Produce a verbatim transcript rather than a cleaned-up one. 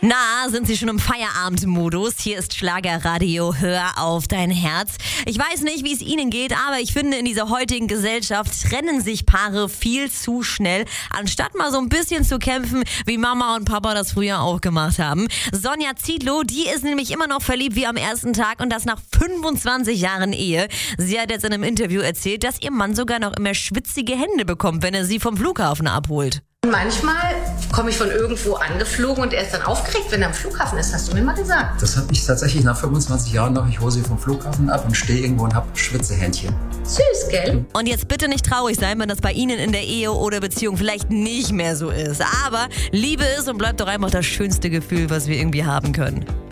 Na, sind Sie schon im Feierabendmodus? Hier ist Schlagerradio, hör auf dein Herz. Ich weiß nicht, wie es Ihnen geht, aber ich finde, in dieser heutigen Gesellschaft trennen sich Paare viel zu schnell, anstatt mal so ein bisschen zu kämpfen, wie Mama und Papa das früher auch gemacht haben. Sonja Zietlow, die ist nämlich immer noch verliebt wie am ersten Tag und das nach fünfundzwanzig Jahren Ehe. Sie hat jetzt in einem Interview erzählt, dass ihr Mann sogar noch immer schwitzige Hände bekommt, wenn er sie vom Flughafen abholt. Manchmal komme ich von irgendwo angeflogen und er ist dann aufgeregt, wenn er am Flughafen ist. Hast du mir mal gesagt? Das habe ich tatsächlich nach fünfundzwanzig Jahren noch. Ich hole sie vom Flughafen ab und stehe irgendwo und habe Schwitzehändchen. Süß, gell? Und jetzt bitte nicht traurig sein, wenn das bei Ihnen in der Ehe oder Beziehung vielleicht nicht mehr so ist. Aber Liebe ist und bleibt doch einfach das schönste Gefühl, was wir irgendwie haben können.